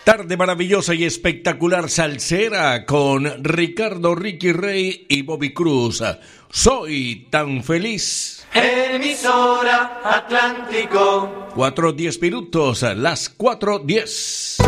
Tarde maravillosa y espectacular salsera con Ricardo Ricky Rey y Bobby Cruz. Soy tan feliz. Emisora Atlántico. 4:10 minutos, las 4:10.